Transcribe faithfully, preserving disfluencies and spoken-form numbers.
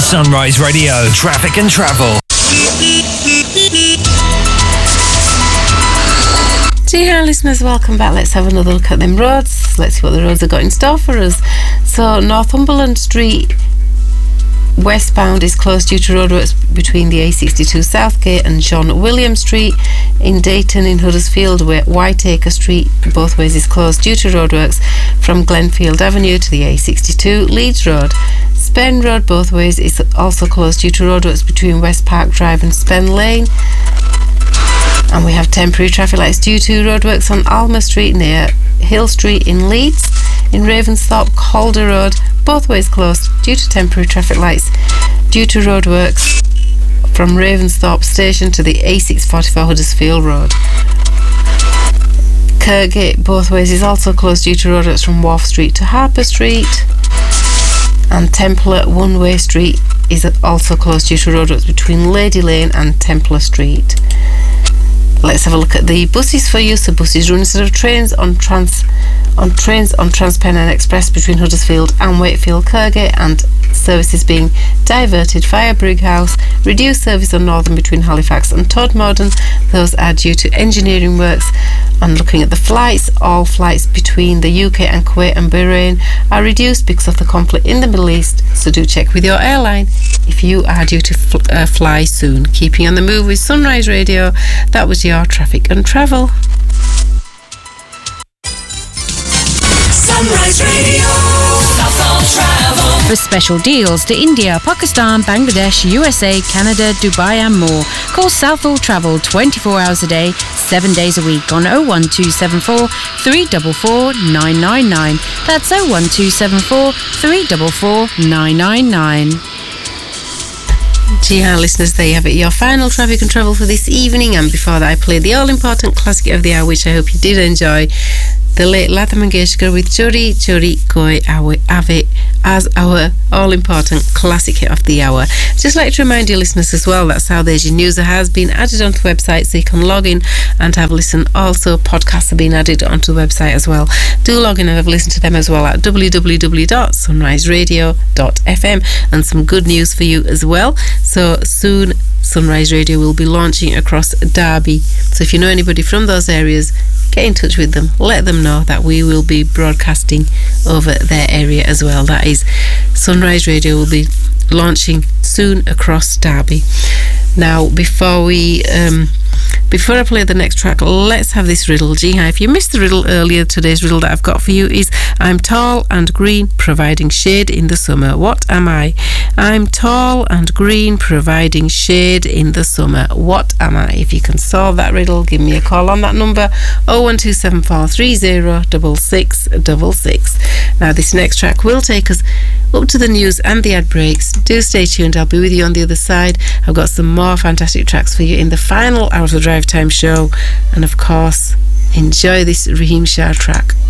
Sunrise Radio, traffic and travel. Gee, hi listeners, welcome back. Let's have another look at them roads. Let's see what the roads have got in store for us. So Northumberland Street westbound is closed due to roadworks between the A sixty-two Southgate and John William Street. In Dayton, in Huddersfield, where Whiteacre Street both ways is closed due to roadworks from Glenfield Avenue to the A sixty-two Leeds Road. Spen Road both ways is also closed due to roadworks between West Park Drive and Spen Lane. And we have temporary traffic lights due to roadworks on Alma Street near Hill Street in Leeds. In Ravensthorpe, Calder Road both ways closed due to temporary traffic lights due to roadworks from Ravensthorpe Station to the A six forty-four Huddersfield Road. Kirkgate both ways is also closed due to roadworks from Wharf Street to Harper Street. And Templar One-Way Street is also closed due to roadworks between Lady Lane and Templar Street. Let's have a look at the buses for you. So buses run instead of trains on trans on trains on TransPennine Express between Huddersfield and Wakefield Kirkgate, and services being diverted via Brighouse. Reduced service on Northern between Halifax and Todmorden. Those are due to engineering works. And looking at the flights, all flights between the U K and Kuwait and Bahrain are reduced because of the conflict in the Middle East, so do check with your airline if you are due to fl- uh, fly soon. Keeping on the move with Sunrise Radio, that was your traffic and travel. Sunrise Radio, Southall Travel. For special deals to India, Pakistan, Bangladesh, U S A, Canada, Dubai and more, call Southall Travel twenty-four hours a day, seven days a week on oh one two seven four, three four four, nine nine nine. That's oh one two seven four, three four four, nine nine nine. Gee, hi listeners, there you have it, your final traffic and travel for this evening. And before that, I played the all-important classic of the hour, which I hope you did enjoy. The late Lata Mangeshkar with Chori Chori Koi Ave as our all-important classic hit of the hour. Just like to remind you listeners as well that South Asian News has been added onto the website, so you can log in and have a listen. Also, podcasts have been added onto the website as well. Do log in and have a listen to them as well at w w w dot sunrise radio dot f m. And some good news for you as well. So soon Sunrise Radio will be launching across Derby. So if you know anybody from those areas, get in touch with them, let them know that we will be broadcasting over their area as well. That is, Sunrise Radio will be launching soon across Derby. Now, before we um, before I play the next track, let's have this riddle. Gee, hi, if you missed the riddle earlier, today's riddle that I've got for you is: I'm tall and green, providing shade in the summer. What am I? I'm tall and green, providing shade in the summer. What am I? If you can solve that riddle, give me a call on that number, oh one two seven four, three oh six six six six. Now, this next track will take us up to the news and the ad breaks. Do stay tuned, I'll be with you on the other side. I've got some more fantastic tracks for you in the final hour of the Drive Time show. And of course, enjoy this Raheem Shah track,